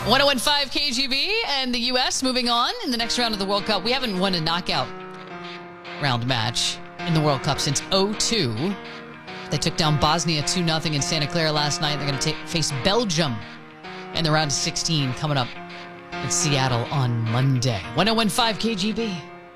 1015 KGB and the U.S. moving on in the next round of the World Cup. We haven't won a knockout round match in the World Cup since 2002. They took down Bosnia 2-0 in Santa Clara last night. They're going to face Belgium in the round of 16 coming up in Seattle on Monday. 1015 KGB.